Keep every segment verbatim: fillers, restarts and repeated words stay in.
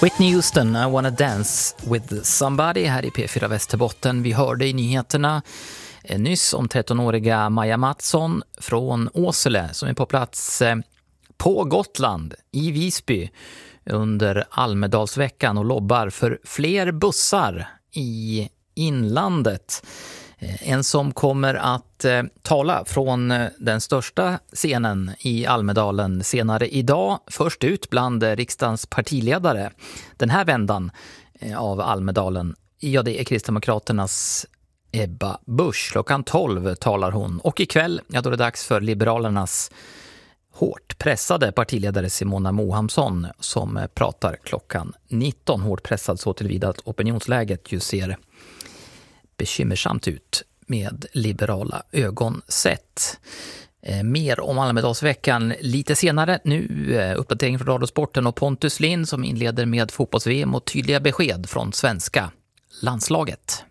Whitney Houston, I wanna dance with somebody här i P fyra Västerbotten. Vi hörde i nyheterna eh, nyss om trettonåriga Maja Mattsson från Åsele som är på plats eh, på Gotland i Visby under Almedalsveckan och lobbar för fler bussar i inlandet. En som kommer att eh, tala från eh, den största scenen i Almedalen senare idag. Först ut bland eh, riksdagens partiledare. Den här vändan eh, av Almedalen, ja det är Kristdemokraternas Ebba Busch. Klockan tolv talar hon. Och ikväll, ja då är det dags för Liberalernas hårt pressade partiledare Simona Mohamsson som eh, pratar klockan nitton. Hårt pressad så tillvida att opinionsläget ju ser bekymmersamt ut med liberala ögon sett. Eh, mer om Almedalsveckan lite senare. Nu eh, uppdatering från Radiosporten och Pontus Lind som inleder med fotbolls-V M och tydliga besked från svenska landslaget.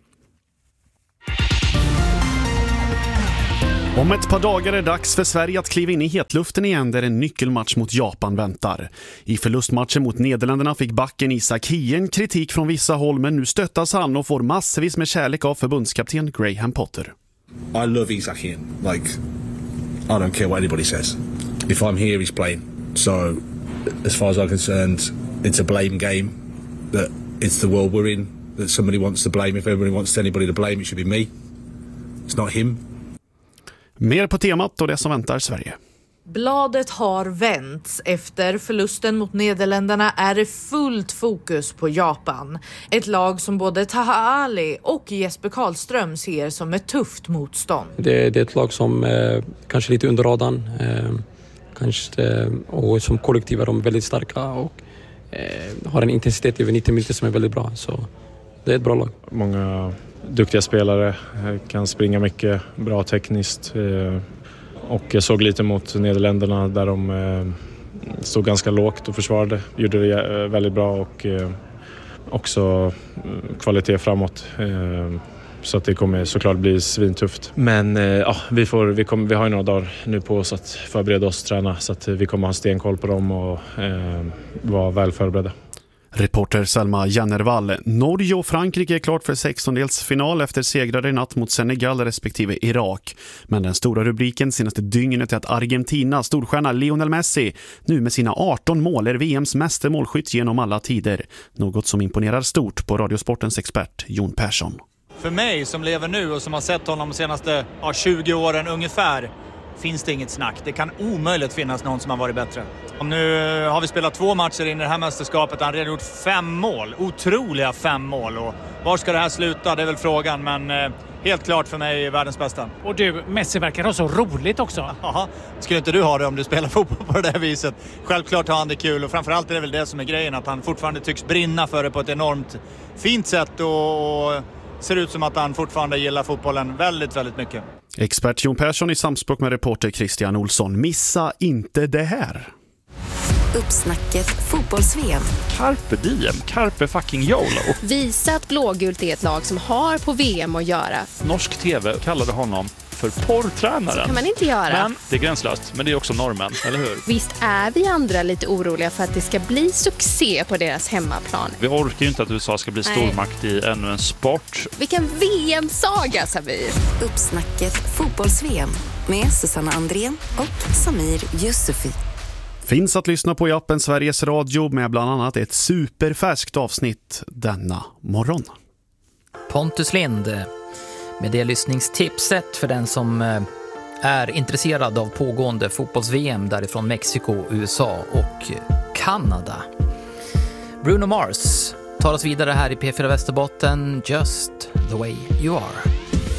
Om ett par dagar är det dags för Sverige att kliva in i hetluften igen där en nyckelmatch mot Japan väntar. I förlustmatchen mot Nederländerna fick backen Isak Hien kritik från vissa håll, men nu stöttas han och får massvis med kärlek av förbundskapten Graham Potter. I love Isak Hien. Like, I don't care what anybody says. If I'm here, he's playing. So, as far as I'm concerned, it's a blame game. That it's the world we're in. That somebody wants to blame. If everybody wants anybody to blame, it should be me. It's not him. Mer på temat och det som väntar Sverige. Bladet har vänts. Efter förlusten mot Nederländerna är det fullt fokus på Japan. Ett lag som både Taha Ali och Jesper Karlström ser som ett tufft motstånd. Det, det är ett lag som eh, kanske lite under radarn. Eh, kanske, eh, och som kollektiv är de väldigt starka och eh, har en intensitet över nittio minuter som är väldigt bra. Så det är ett bra lag. Många duktiga spelare, kan springa mycket, bra tekniskt. Och jag såg lite mot Nederländerna där de stod ganska lågt och försvarade. Gjorde det väldigt bra och också kvalitet framåt. Så att det kommer såklart bli svintufft. Men ja, vi, får, vi, kommer, vi har ju några dagar nu på oss att förbereda oss och träna. Så att vi kommer ha stenkoll på dem och eh, vara väl förberedda. Reporter Selma Jannervall. Norge och Frankrike är klart för sextondelsfinal efter segrar i natt mot Senegal respektive Irak. Men den stora rubriken senaste dygnet är att Argentina storstjärna Lionel Messi nu med sina arton mål är V M:s mästermålskytt genom alla tider. Något som imponerar stort på Radiosportens expert Jon Persson. För mig som lever nu och som har sett honom de senaste ja, tjugo åren ungefär finns det inget snack. Det kan omöjligt finnas någon som har varit bättre. Och nu har vi spelat två matcher in i det här mästerskapet. Han har redan gjort fem mål. Otroliga fem mål. Och var ska det här sluta? Det är väl frågan. Men eh, helt klart för mig världens bästa. Och du, Messi verkar ha så roligt också. Ja, skulle inte du ha det om du spelar fotboll på det där viset? Självklart har han det kul. Och framförallt är det väl det som är grejen. Att han fortfarande tycks brinna för det på ett enormt fint sätt. Och... och ser ut som att han fortfarande gillar fotbollen väldigt, väldigt mycket. Expert Jon Persson i samspråk med reporter Christian Olsson. Missa inte det här. Uppsnacket fotbolls-V M. Carpe diem, carpe fucking YOLO. Visa att blågult är ett lag som har på V M att göra. Norsk tv kallade honom för porrtränaren. Så kan man inte göra. Men det är gränslöst, men det är också normen, eller hur? Visst är vi andra lite oroliga för att det ska bli succé på deras hemmaplan. Vi orkar ju inte att U S A ska bli Nej. stormakt i ännu en sport. Vilken V M-saga, Samir! Uppsnacket fotbolls-V M med Susanna Andrén och Samir Yusufi. Finns att lyssna på i appen Sveriges Radio med bland annat ett superfärskt avsnitt denna morgon. Pontus Lind med det lyssningstipset för den som är intresserad av pågående fotbolls-V M därifrån Mexiko, U S A och Kanada. Bruno Mars tar oss vidare här i P fyra Västerbotten, Just the way you are.